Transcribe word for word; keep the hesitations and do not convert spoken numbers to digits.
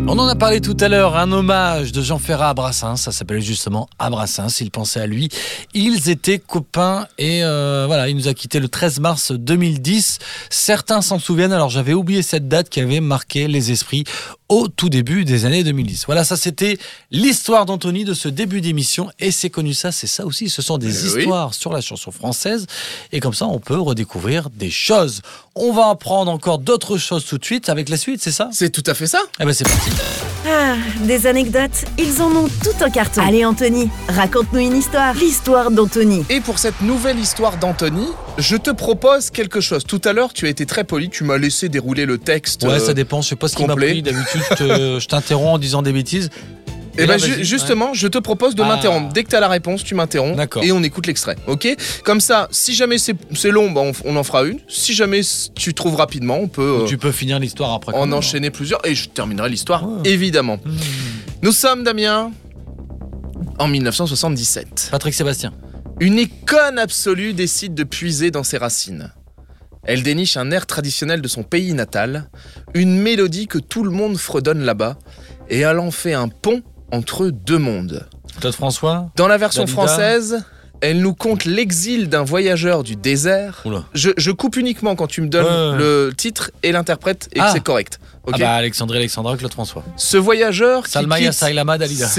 On en a parlé tout à l'heure, un hommage de Jean Ferrat à Brassens, ça s'appelait justement à Brassens, il pensait à lui. Ils étaient copains et euh, voilà, il nous a quittés le treize mars deux mille dix. Certains s'en souviennent, alors j'avais oublié cette date qui avait marqué les esprits au tout début des années deux mille dix. Voilà, ça c'était l'histoire d'Anthony de ce début d'émission et c'est connu ça, c'est ça aussi, ce sont des euh, histoires oui. sur la chanson française et comme ça on peut redécouvrir des choses. On va apprendre encore d'autres choses tout de suite avec la suite, c'est ça ? C'est tout à fait ça. Eh ben c'est parti. Ah, des anecdotes, ils en ont tout un carton. Allez Anthony, raconte-nous une histoire. L'histoire d'Anthony. Et pour cette nouvelle histoire d'Anthony, je te propose quelque chose. Tout à l'heure, tu as été très poli, tu m'as laissé dérouler le texte. Ouais, euh, ça dépend, je sais pas ce qui m'a complet. pris. D'habitude, je te- je t'interromps en disant des bêtises. Et là, ben ju- vas-y. justement, je te propose de Ah. m'interrompre. Dès que tu as la réponse, tu m'interromps D'accord. et on écoute l'extrait. Ok ? Comme ça, si jamais c'est c'est long, bah, on, on en fera une. Si jamais c- tu trouves rapidement, on peut euh, Tu peux finir l'histoire après. quand en même. enchaîner plusieurs. Et je terminerai l'histoire, Ouais. évidemment. Mmh. Nous sommes, Damien, en mille neuf cent soixante-dix-sept. Patrick Sébastien. Une icône absolue décide de puiser dans ses racines. Elle déniche un air traditionnel de son pays natal, une mélodie que tout le monde fredonne là-bas, et elle en fait un pont entre deux mondes. Claude François. Dans la version Dalida. française, elle nous conte l'exil d'un voyageur du désert. Oula. Je, je coupe uniquement quand tu me donnes Ouais. le titre et l'interprète et Ah. que c'est correct. Ok. Ah bah Alexandre Alexandra, Claude François. Ce voyageur qui Salma quitte Yassailama Dalida.